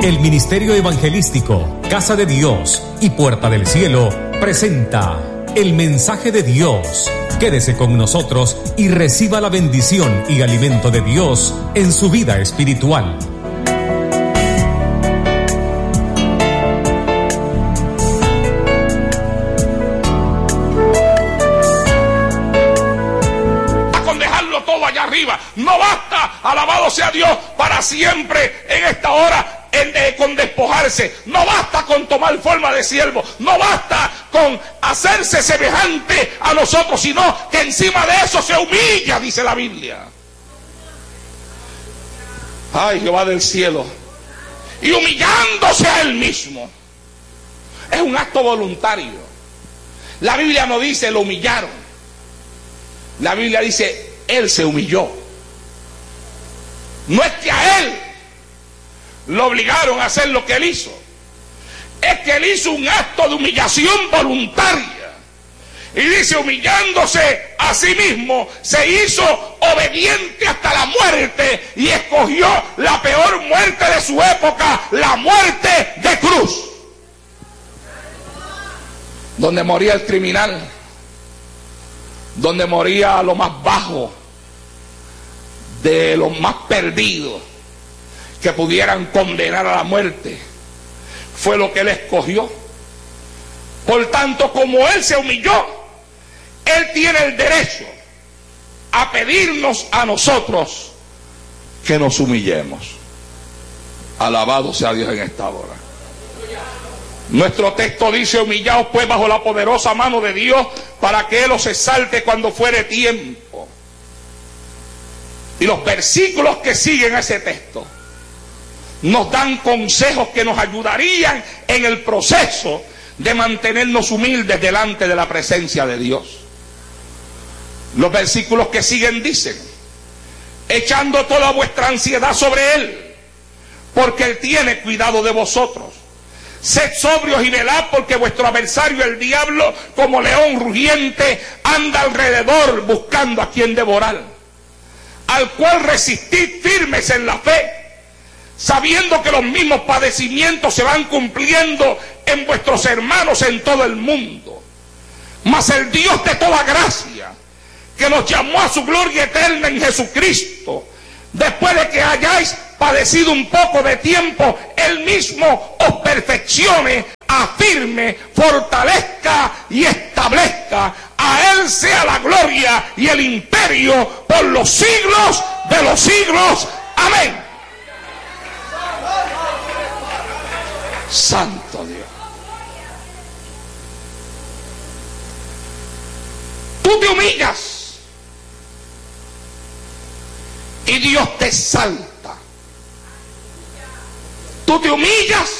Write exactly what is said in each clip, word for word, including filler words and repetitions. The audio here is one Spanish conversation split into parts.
El Ministerio Evangelístico, Casa de Dios y Puerta del Cielo presenta el mensaje de Dios. Quédese con nosotros y reciba la bendición y alimento de Dios en su vida espiritual. Con dejarlo todo allá arriba, no basta, alabado sea Dios, para siempre en esta hora. En, eh, con despojarse, no basta con tomar forma de siervo, no basta con hacerse semejante a nosotros, sino que encima de eso se humilla, dice la Biblia. Ay, Jehová del cielo, y humillándose a él mismo. Es un acto voluntario. La Biblia no dice lo humillaron, la Biblia dice él se humilló. No es que a él lo obligaron a hacer lo que él hizo, es que él hizo un acto de humillación voluntaria. Y dice, humillándose a sí mismo, se hizo obediente hasta la muerte y escogió la peor muerte de su época, la muerte de cruz, donde moría el criminal, donde moría lo más bajo de los más perdidos que pudieran condenar a la muerte. Fue lo que él escogió. Por tanto, como él se humilló, él tiene el derecho a pedirnos a nosotros que nos humillemos. Alabado sea Dios en esta hora. Nuestro texto dice: humillaos pues bajo la poderosa mano de Dios, para que él os exalte cuando fuere tiempo. Y los versículos que siguen ese texto nos dan consejos que nos ayudarían en el proceso de mantenernos humildes delante de la presencia de Dios. Los versículos que siguen dicen: echando toda vuestra ansiedad sobre él, porque él tiene cuidado de vosotros. Sed sobrios y velad, porque vuestro adversario el diablo, como león rugiente, anda alrededor buscando a quien devorar, al cual resistid firmes en la fe, sabiendo que los mismos padecimientos se van cumpliendo en vuestros hermanos en todo el mundo. Mas el Dios de toda gracia, que nos llamó a su gloria eterna en Jesucristo, después de que hayáis padecido un poco de tiempo, él mismo os perfeccione, afirme, fortalezca y establezca. A él sea la gloria y el imperio por los siglos de los siglos. Amén. Santo Dios. Tú te humillas y Dios te exalta. Tú te humillas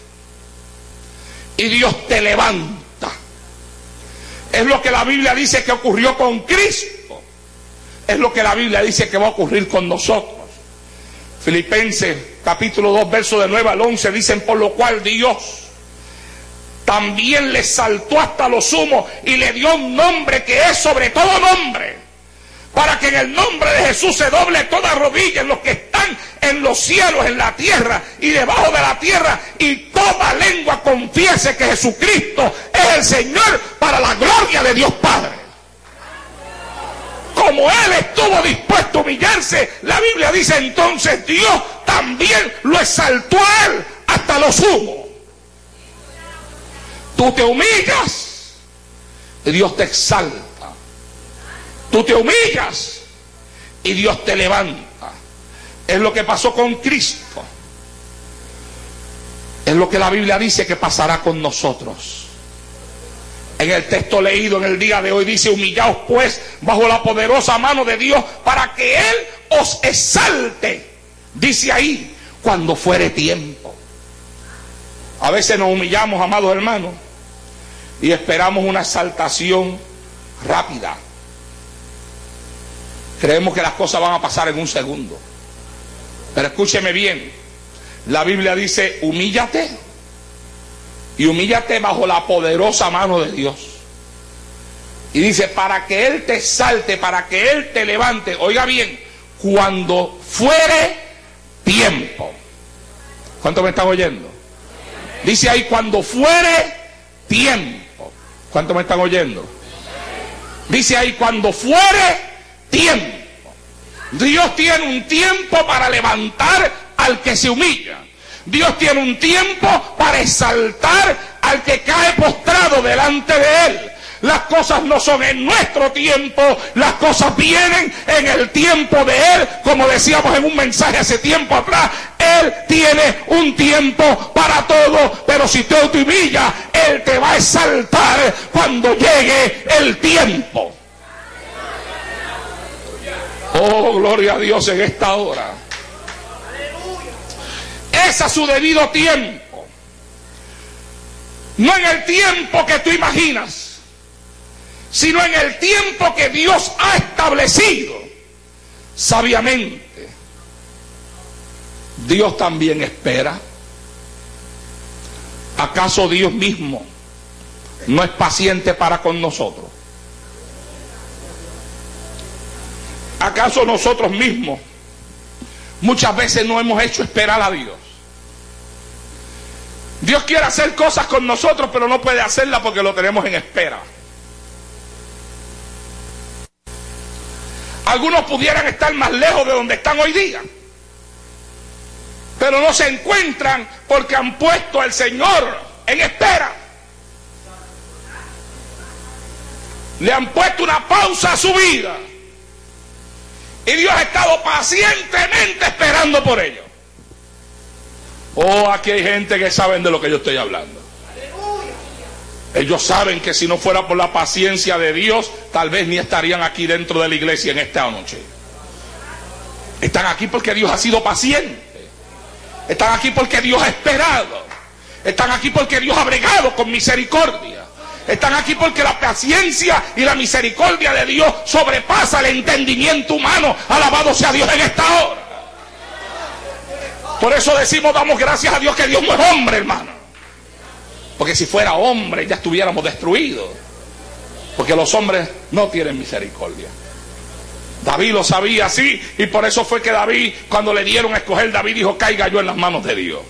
y Dios te levanta. Es lo que la Biblia dice que ocurrió con Cristo. Es lo que la Biblia dice que va a ocurrir con nosotros. Filipenses capítulo dos, versos de nueve al once dicen: por lo cual Dios también le exaltó hasta lo sumo y le dio un nombre que es sobre todo nombre, para que en el nombre de Jesús se doble toda rodilla en los que están en los cielos, en la tierra y debajo de la tierra, y toda lengua confiese que Jesucristo es el Señor, para la gloria de Dios Padre. Como él estuvo dispuesto a humillarse, la Biblia dice entonces Dios también lo exaltó a él hasta lo sumo. Tú te humillas y Dios te exalta. Tú te humillas y Dios te levanta. Es lo que pasó con Cristo. Es lo que la Biblia dice que pasará con nosotros. En el texto leído en el día de hoy dice: humillaos pues bajo la poderosa mano de Dios, para que él os exalte. Dice ahí, cuando fuere tiempo. A veces nos humillamos, amados hermanos, y esperamos una exaltación rápida. Creemos que las cosas van a pasar en un segundo. Pero escúcheme bien, la Biblia dice: humíllate, y humíllate bajo la poderosa mano de Dios. Y dice, para que Él te exalte, para que Él te levante. Oiga bien, cuando fuere tiempo. ¿Cuánto me están oyendo? Dice ahí, cuando fuere tiempo. ¿Cuánto me están oyendo? Dice ahí, cuando fuere tiempo. Dios tiene un tiempo para levantar al que se humilla. Dios tiene un tiempo para exaltar al que cae postrado delante de Él. Las cosas no son en nuestro tiempo, las cosas vienen en el tiempo de Él. Como decíamos en un mensaje hace tiempo atrás, Él tiene un tiempo para todo, pero si tú te humillas, Él te va a exaltar cuando llegue el tiempo. Oh, gloria a Dios en esta hora. Es a su debido tiempo, no en el tiempo que tú imaginas, sino en el tiempo que Dios ha establecido sabiamente. Dios también espera. ¿Acaso Dios mismo no es paciente para con nosotros? ¿Acaso nosotros mismos muchas veces no hemos hecho esperar a Dios? Dios quiere hacer cosas con nosotros, pero no puede hacerlas porque lo tenemos en espera. Algunos pudieran estar más lejos de donde están hoy día, pero no se encuentran porque han puesto al Señor en espera. Le han puesto una pausa a su vida y Dios ha estado pacientemente esperando por ellos. Oh, aquí hay gente que saben de lo que yo estoy hablando. Ellos saben que si no fuera por la paciencia de Dios, tal vez ni estarían aquí dentro de la iglesia en esta noche. Están aquí porque Dios ha sido paciente. Están aquí porque Dios ha esperado. Están aquí porque Dios ha bregado con misericordia. Están aquí porque la paciencia y la misericordia de Dios sobrepasa el entendimiento humano. Alabado sea Dios en esta hora. Por eso decimos, damos gracias a Dios que Dios no es hombre, hermano. Porque si fuera hombre ya estuviéramos destruidos. Porque los hombres no tienen misericordia. David lo sabía así, y por eso fue que David, cuando le dieron a escoger, David dijo, caiga yo en las manos de Dios.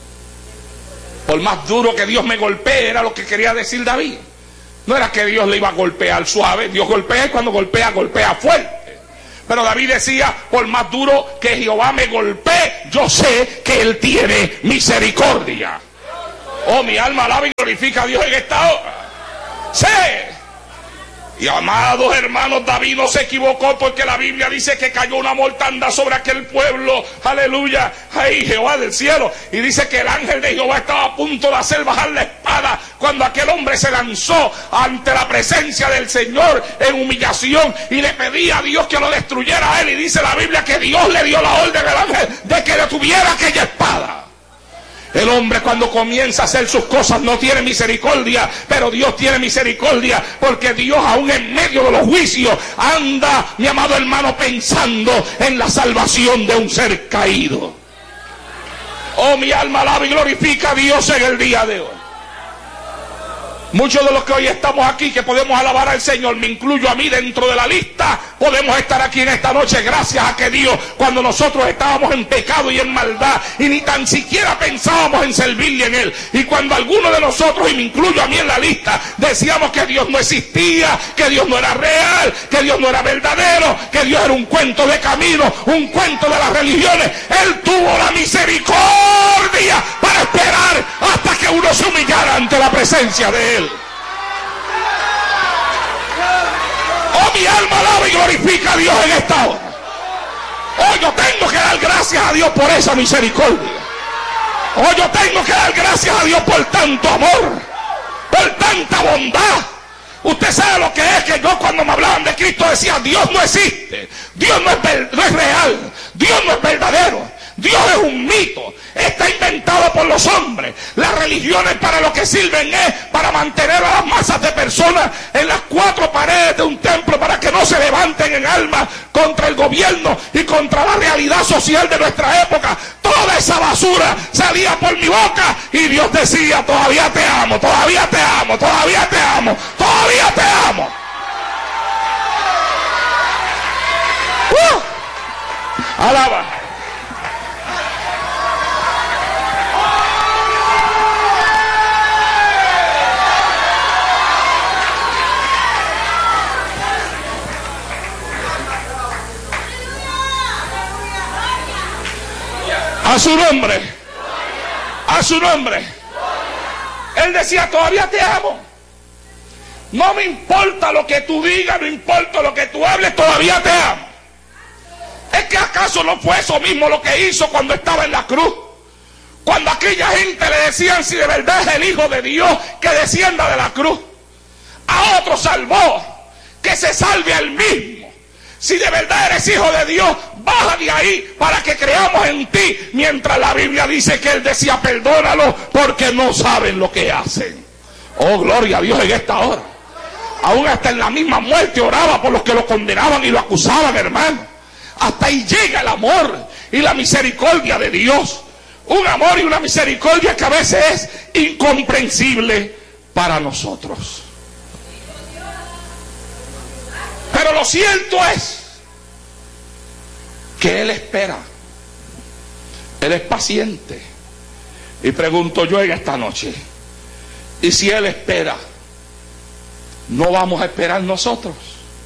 Por más duro que Dios me golpee, era lo que quería decir David. No era que Dios le iba a golpear suave. Dios golpea y cuando golpea, golpea fuerte. Pero David decía, por más duro que Jehová me golpee, yo sé que Él tiene misericordia. Oh, mi alma alaba y glorifica a Dios en esta hora. Sé. Y amados hermanos, David no se equivocó, porque la Biblia dice que cayó una mortandad sobre aquel pueblo. Aleluya. Ay, Jehová del cielo. Y dice que el ángel de Jehová estaba a punto de hacer bajar la espada cuando aquel hombre se lanzó ante la presencia del Señor en humillación y le pedía a Dios que lo destruyera a él. Y dice la Biblia que Dios le dio la orden al ángel de que detuviera aquella espada. El hombre, cuando comienza a hacer sus cosas, no tiene misericordia, pero Dios tiene misericordia, porque Dios, aún en medio de los juicios, anda, mi amado hermano, pensando en la salvación de un ser caído. Oh, mi alma alaba y glorifica a Dios en el día de hoy. Muchos de los que hoy estamos aquí, que podemos alabar al Señor, me incluyo a mí dentro de la lista, podemos estar aquí en esta noche gracias a que Dios, cuando nosotros estábamos en pecado y en maldad, y ni tan siquiera pensábamos en servirle en Él, y cuando alguno de nosotros, y me incluyo a mí en la lista, decíamos que Dios no existía, que Dios no era real, que Dios no era verdadero, que Dios era un cuento de camino, un cuento de las religiones, Él tuvo la misericordia para esperar hasta que uno se humillara ante la presencia de Él. Oh, mi alma alaba y glorifica a Dios en esta hora. Oh, yo tengo que dar gracias a Dios por esa misericordia. Oh, yo tengo que dar gracias a Dios por tanto amor, por tanta bondad. Usted sabe lo que es que yo, cuando me hablaban de Cristo, decía, Dios no existe, Dios no es, no es real, Dios no es verdadero, Dios es un mito, está inventado por los hombres. Las religiones para lo que sirven es para mantener a las masas de personas en las cuatro paredes de un templo, para que no se levanten en armas contra el gobierno y contra la realidad social de nuestra época. Toda esa basura salía por mi boca y Dios decía, todavía te amo, todavía te amo, todavía te amo, todavía te amo. ¡Uh! Alaba. su nombre. A su nombre. Él decía, todavía te amo. No me importa lo que tú digas, no importa lo que tú hables, todavía te amo. ¿Es que acaso no fue eso mismo lo que hizo cuando estaba en la cruz? Cuando aquella gente le decían, si de verdad es el Hijo de Dios, que descienda de la cruz. A otro salvó, que se salve al mismo. Si de verdad eres Hijo de Dios, baja de ahí para que creamos en ti. Mientras la Biblia dice que Él decía, perdónalo porque no saben lo que hacen. Oh, gloria a Dios en esta hora. Aún hasta en la misma muerte oraba por los que lo condenaban y lo acusaban, hermano. Hasta ahí llega el amor y la misericordia de Dios. Un amor y una misericordia que a veces es incomprensible para nosotros. Pero lo cierto es que Él espera. Él es paciente. Y pregunto yo en esta noche, ¿y si Él espera, no vamos a esperar nosotros?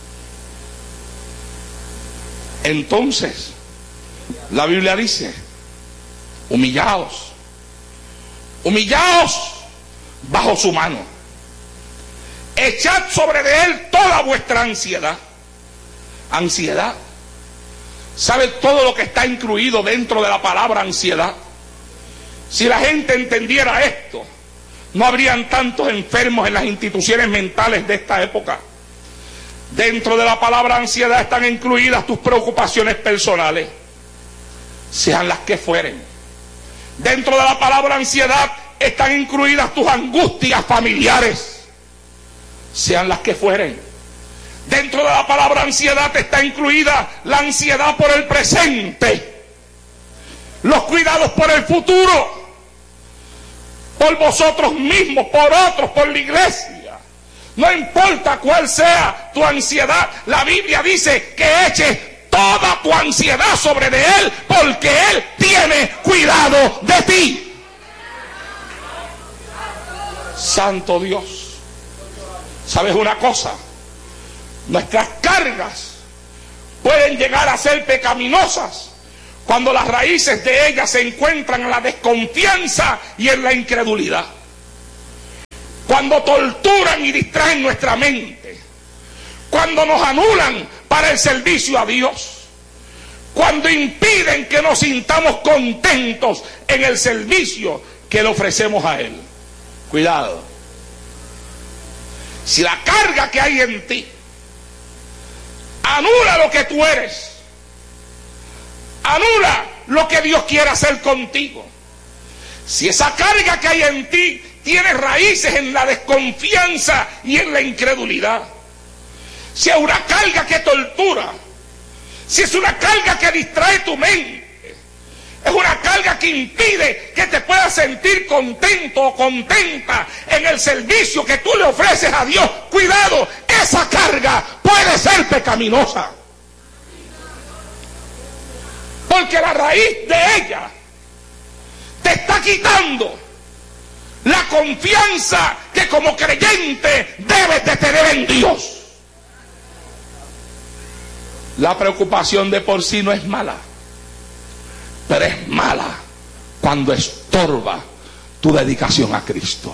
Entonces, la Biblia dice, humillaos, humillaos bajo su mano, echad sobre de Él toda vuestra ansiedad. Ansiedad. ¿Sabe todo lo que está incluido dentro de la palabra ansiedad? Si la gente entendiera esto, no habrían tantos enfermos en las instituciones mentales de esta época. Dentro de la palabra ansiedad están incluidas tus preocupaciones personales, sean las que fueren. Dentro de la palabra ansiedad están incluidas tus angustias familiares, sean las que fueren. Dentro de la palabra ansiedad está incluida la ansiedad por el presente, los cuidados por el futuro, por vosotros mismos, por otros, por la iglesia. No importa cuál sea tu ansiedad, la Biblia dice que eches toda tu ansiedad sobre de Él, porque Él tiene cuidado de ti. Santo Dios. ¿Sabes una cosa? Nuestras cargas pueden llegar a ser pecaminosas cuando las raíces de ellas se encuentran en la desconfianza y en la incredulidad. Cuando torturan y distraen nuestra mente, cuando nos anulan para el servicio a Dios, cuando impiden que nos sintamos contentos en el servicio que le ofrecemos a Él. Cuidado. Si la carga que hay en ti anula lo que tú eres, anula lo que Dios quiere hacer contigo, si esa carga que hay en ti tiene raíces en la desconfianza y en la incredulidad, si es una carga que tortura, si es una carga que distrae tu mente, es una carga que impide que te puedas sentir contento o contenta en el servicio que tú le ofreces a Dios, cuidado, esa carga puede ser pecaminosa, porque la raíz de ella te está quitando la confianza que como creyente debes de tener en Dios. La preocupación de por sí no es mala, pero es mala cuando estorba tu dedicación a Cristo.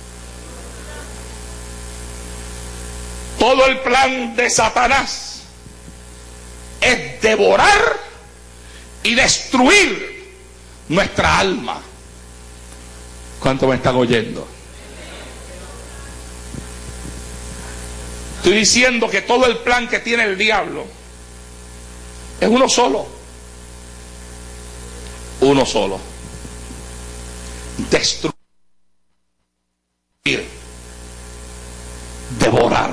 Todo el plan de Satanás es devorar y destruir nuestra alma. ¿Cuánto me están oyendo? Estoy diciendo que todo el plan que tiene el diablo es uno solo. Uno solo. Destruir, devorar,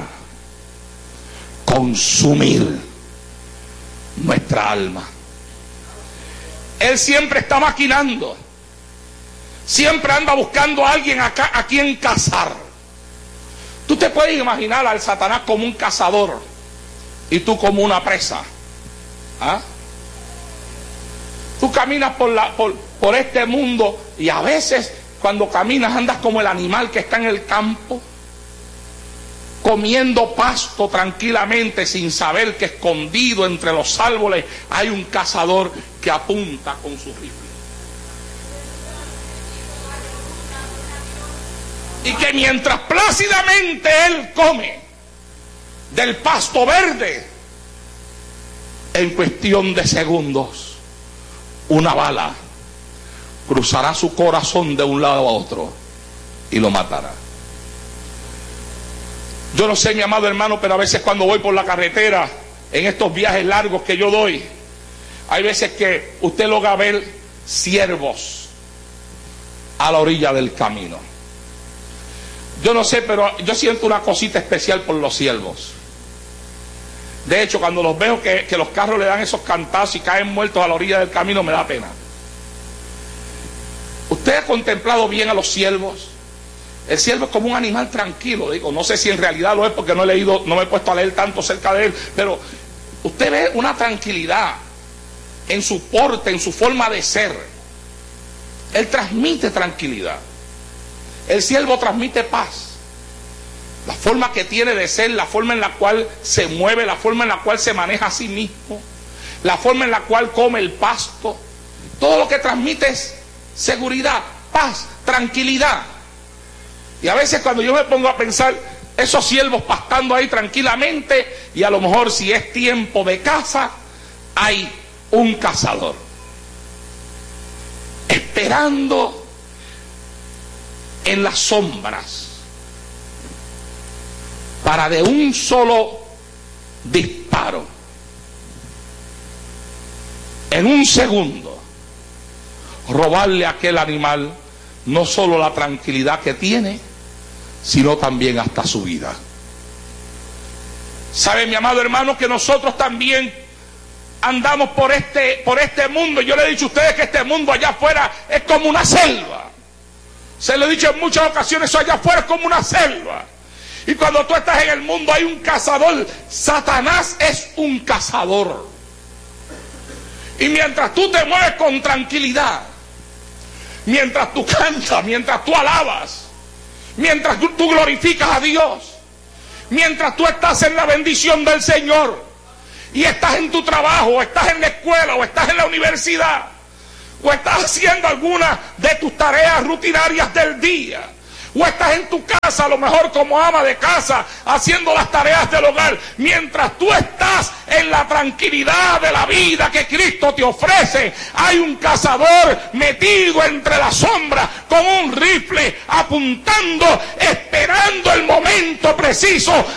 consumir nuestra alma. Él siempre está maquinando. Siempre anda buscando a alguien acá, a quien cazar. Tú te puedes imaginar al Satanás como un cazador y tú como una presa. ¿Ah? Tú caminas por, la, por, por este mundo y a veces cuando caminas andas como el animal que está en el campo, comiendo pasto tranquilamente sin saber que escondido entre los árboles hay un cazador que apunta con su rifle. Y que mientras plácidamente él come del pasto verde, en cuestión de segundos, una bala cruzará su corazón de un lado a otro y lo matará. Yo no sé, mi amado hermano, pero a veces cuando voy por la carretera, en estos viajes largos que yo doy, hay veces que usted logra ver ciervos a la orilla del camino. Yo no sé, pero yo siento una cosita especial por los ciervos. De hecho, cuando los veo que, que los carros le dan esos cantazos y caen muertos a la orilla del camino, me da pena. ¿Usted ha contemplado bien a los ciervos? El ciervo es como un animal tranquilo, digo, no sé si en realidad lo es porque no he leído, no me he puesto a leer tanto cerca de él, pero usted ve una tranquilidad en su porte, en su forma de ser. Él transmite tranquilidad. El ciervo transmite paz. La forma que tiene de ser, la forma en la cual se mueve, la forma en la cual se maneja a sí mismo, la forma en la cual come el pasto, todo lo que transmite es seguridad, paz, tranquilidad. Y a veces cuando yo me pongo a pensar, esos ciervos pastando ahí tranquilamente, y a lo mejor si es tiempo de caza, hay un cazador esperando en las sombras para de un solo disparo, en un segundo, robarle a aquel animal no solo la tranquilidad que tiene, sino también hasta su vida. ¿Sabe, mi amado hermano, que nosotros también andamos por este, por este mundo? Yo le he dicho a ustedes que este mundo allá afuera es como una selva. Se lo he dicho en muchas ocasiones, eso allá afuera es como una selva. Y cuando tú estás en el mundo hay un cazador. Satanás es un cazador. Y mientras tú te mueves con tranquilidad, mientras tú cantas, mientras tú alabas, mientras tú, tú glorificas a Dios, mientras tú estás en la bendición del Señor, y estás en tu trabajo, o estás en la escuela, o estás en la universidad, o estás haciendo alguna de tus tareas rutinarias del día, o estás en tu casa, a lo mejor como ama de casa, haciendo las tareas del hogar, mientras tú estás en la tranquilidad de la vida que Cristo te ofrece, hay un cazador metido entre las sombras con un rifle apuntando, esperando el momento preciso